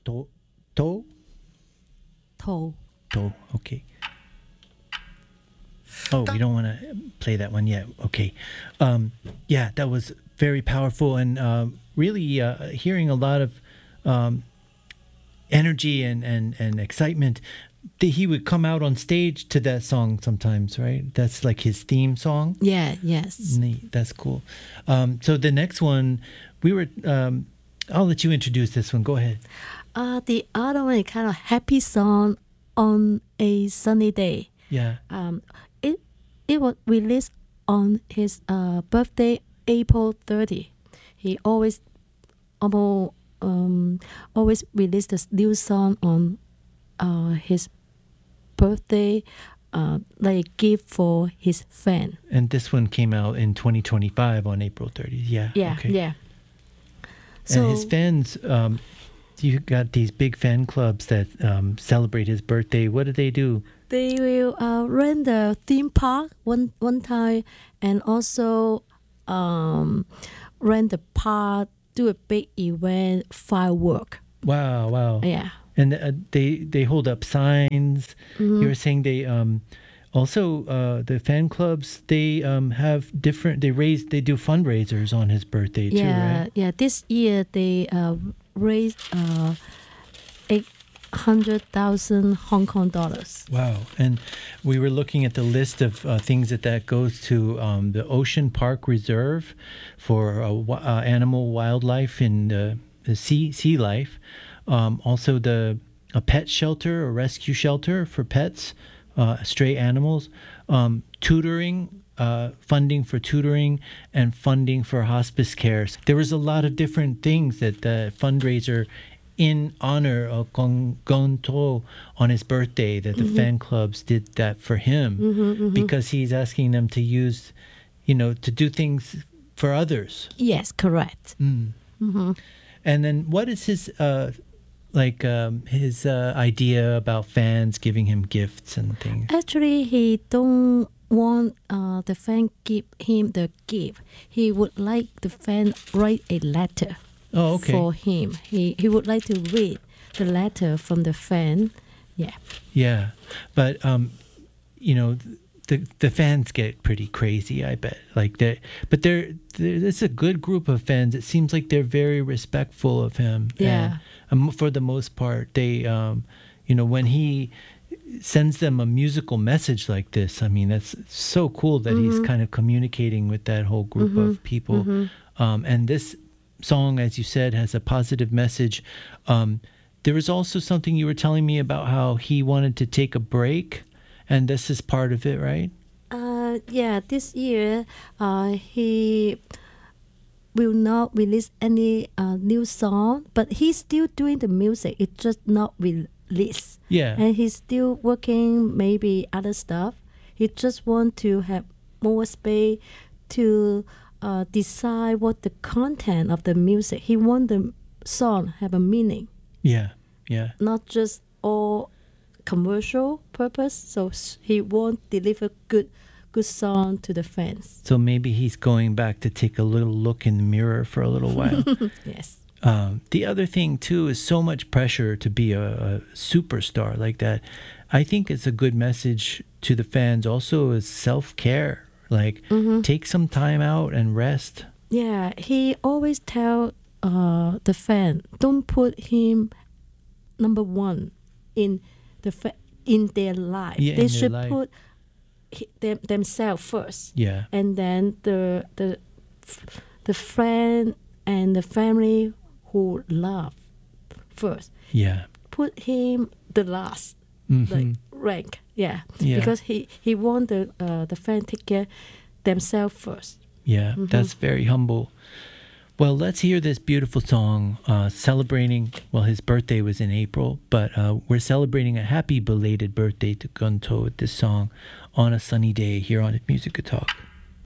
To, to, To. to. Okay. Oh, we don't want to play that one yet. Okay. Yeah, that was very powerful and really hearing a lot of energy and excitement. He would come out on stage to that song sometimes, right? That's like his theme song. Yeah, yes. Neat. That's cool. So the next one, I'll let you introduce this one. Go ahead. The other one is kind of happy song on a sunny day. Yeah. It was released on his birthday, April 30. He always released this new song on his birthday, like gift for his fan. And this one came out in 2025 on April 30th. Yeah. Yeah, Okay. yeah. And his fans, you got these big fan clubs that celebrate his birthday. What do they do? They will rent the theme park one time, and also rent the park, do a big event, firework. Wow. Yeah. And they hold up signs. Mm-hmm. You were saying they also the fan clubs, they have different, they do fundraisers on his birthday too, right? Yeah. This year they raised 800,000 Hong Kong dollars. Wow. And we were looking at the list of things that goes to the Ocean Park Reserve for animal wildlife and the sea life. Also a pet shelter, a rescue shelter for pets, stray animals, tutoring, funding for tutoring, and funding for hospice care. There was a lot of different things that the fundraiser in honor of Gong To on his birthday, that the fan clubs did that for him because he's asking them to use, to do things for others. Yes, correct. And then what is his his idea about fans giving him gifts and things? Actually, he don't want the fan give him the gift. He would like the fan write a letter for him. He would like to read the letter from the fan. Yeah. Yeah. But, the fans get pretty crazy, I bet. But there's a good group of fans. It seems like they're very respectful of him. Yeah. And for the most part, they, when he sends them a musical message like this, I mean, that's so cool that he's kind of communicating with that whole group of people. And this song, as you said, has a positive message. There was also something you were telling me about how he wanted to take a break. And this is part of it, right? Yeah, this year he will not release any new song, but he's still doing the music. It's just not released. Yeah. And he's still working maybe other stuff. He just want to have more space to decide what the content of the music. He want the song have a meaning. Yeah. Not just all commercial purpose, so he won't deliver good song to the fans. So maybe he's going back to take a little look in the mirror for a little while. Yes. The other thing too is so much pressure to be a superstar like that. I think it's a good message to the fans also is self-care. Take some time out and rest. Yeah, he always tell the fan, don't put him number one in their life. Yeah, they in should their life. put themselves first. Yeah. And then the friend and the family who love first. Yeah. Put him the last, rank. Yeah. Yeah. Because he want the fan take care themselves first. Yeah, that's very humble. Well, let's hear this beautiful song celebrating, his birthday was in April, but we're celebrating a happy belated birthday to Gunto with this song on a sunny day here on Musica Talk.